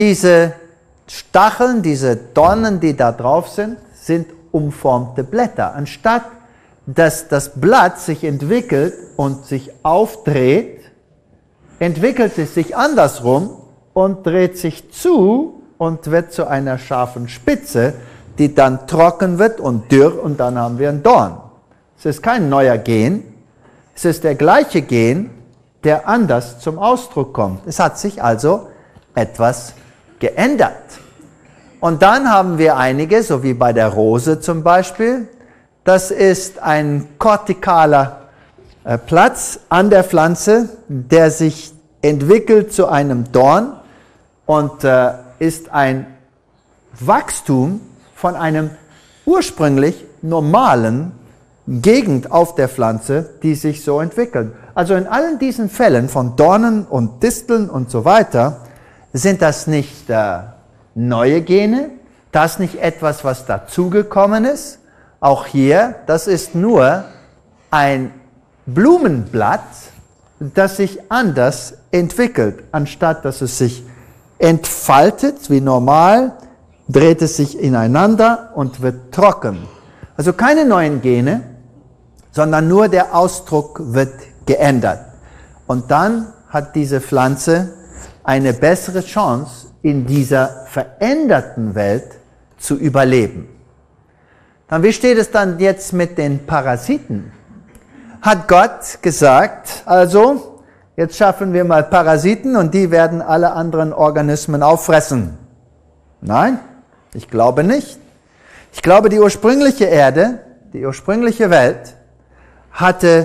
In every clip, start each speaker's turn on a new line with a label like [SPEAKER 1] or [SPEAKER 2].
[SPEAKER 1] Diese Stacheln, diese Dornen, die da drauf sind, sind umformte Blätter. Anstatt dass das Blatt sich entwickelt und sich aufdreht, entwickelt es sich andersrum und dreht sich zu und wird zu einer scharfen Spitze, die dann trocken wird und dürr und dann haben wir einen Dorn. Es ist kein neuer Gen, es ist der gleiche Gen, der anders zum Ausdruck kommt. Es hat sich also etwas geändert. Und dann haben wir einige, so wie bei der Rose zum Beispiel, das ist ein kortikaler Platz an der Pflanze, der sich entwickelt zu einem Dorn und ist ein Wachstum von einem ursprünglich normalen Gegend auf der Pflanze, die sich so entwickelt. Also in allen diesen Fällen von Dornen und Disteln und so weiter, sind das nicht neue Gene, das nicht etwas, was dazugekommen ist. Auch hier, das ist nur ein Blumenblatt, das sich anders entwickelt. Anstatt dass es sich entfaltet wie normal, dreht es sich ineinander und wird trocken. Also keine neuen Gene, sondern nur der Ausdruck wird geändert. Und dann hat diese Pflanze eine bessere Chance, in dieser veränderten Welt zu überleben. Dann, wie steht es dann jetzt mit den Parasiten? Hat Gott gesagt, also, jetzt schaffen wir mal Parasiten und die werden alle anderen Organismen auffressen? Nein, ich glaube nicht. Ich glaube, die ursprüngliche Erde, die ursprüngliche Welt, hatte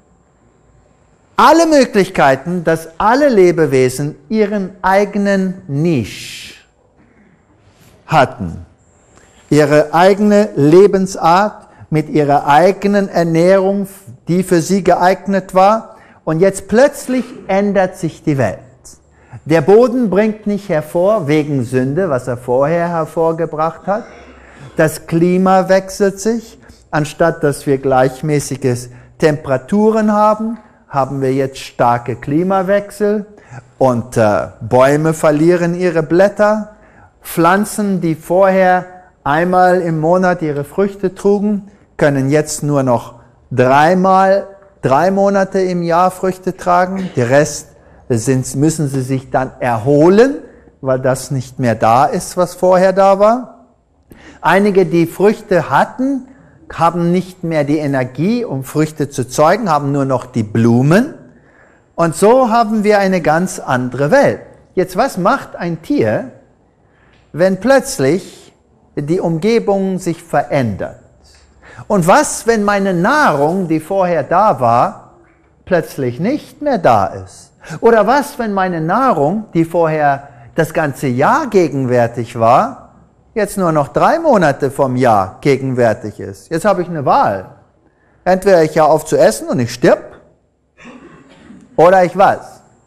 [SPEAKER 1] alle Möglichkeiten, dass alle Lebewesen ihren eigenen Nische hatten. Ihre eigene Lebensart mit ihrer eigenen Ernährung, die für sie geeignet war. Und jetzt plötzlich ändert sich die Welt. Der Boden bringt nicht hervor wegen Sünde, was er vorher hervorgebracht hat. Das Klima wechselt sich. Anstatt dass wir gleichmäßige Temperaturen haben, haben wir jetzt starke Klimawechsel und Bäume verlieren ihre Blätter. Pflanzen, die vorher einmal im Monat ihre Früchte trugen, können jetzt nur noch 3 Monate im Jahr Früchte tragen. Der Rest müssen sie sich dann erholen, weil das nicht mehr da ist, was vorher da war. Einige, die Früchte hatten, haben nicht mehr die Energie, um Früchte zu zeugen, haben nur noch die Blumen. Und so haben wir eine ganz andere Welt. Jetzt, was macht ein Tier, wenn plötzlich die Umgebung sich verändert? Und was, wenn meine Nahrung, die vorher da war, plötzlich nicht mehr da ist? Oder was, wenn meine Nahrung, die vorher das ganze Jahr gegenwärtig war, jetzt nur noch 3 Monate vom Jahr gegenwärtig ist? Jetzt habe ich eine Wahl. Entweder ich höre auf zu essen und ich stirb, oder ich was?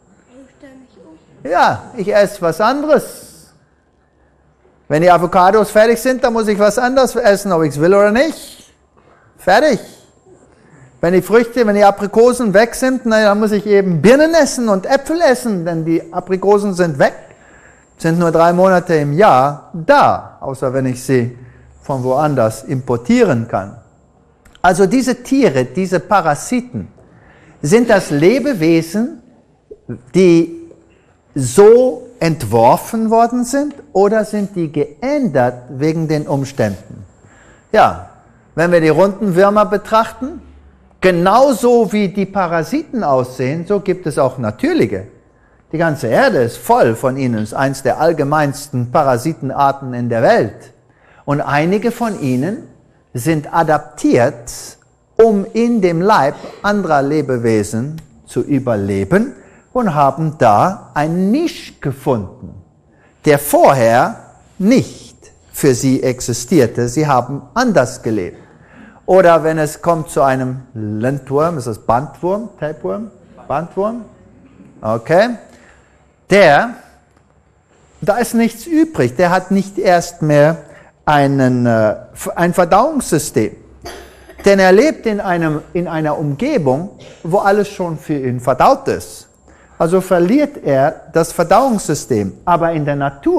[SPEAKER 1] Ja, ich esse was anderes. Wenn die Avocados fertig sind, dann muss ich was anderes essen, ob ich es will oder nicht. Fertig. Wenn die Aprikosen weg sind, dann muss ich eben Birnen essen und Äpfel essen, denn die Aprikosen sind weg. Sind nur 3 Monate im Jahr da, außer wenn ich sie von woanders importieren kann. Also diese Tiere, diese Parasiten, sind das Lebewesen, die so entworfen worden sind, oder sind die geändert wegen den Umständen? Ja, wenn wir die runden Würmer betrachten, genauso wie die Parasiten aussehen, so gibt es auch natürliche. Die ganze Erde ist voll von ihnen, ist eins der allgemeinsten Parasitenarten in der Welt. Und einige von ihnen sind adaptiert, um in dem Leib anderer Lebewesen zu überleben und haben da einen Nische gefunden, der vorher nicht für sie existierte. Sie haben anders gelebt. Oder wenn es kommt zu einem Lindwurm, ist das Bandwurm, Tapeworm? Bandwurm? Okay. Da ist nichts übrig. Der hat nicht erst mehr ein Verdauungssystem. Denn er lebt in einer Umgebung, wo alles schon für ihn verdaut ist. Also verliert er das Verdauungssystem. Aber in der Natur